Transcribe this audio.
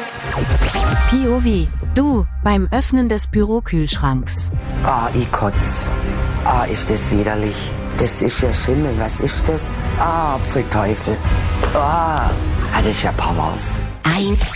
POV, du, beim Öffnen des Bürokühlschranks. Ah, ich kotz. Ah, ist das widerlich. Das ist ja Schimmel. Was ist das? Ah, Pfui Teufel. Ah, das ist ja pervers. 1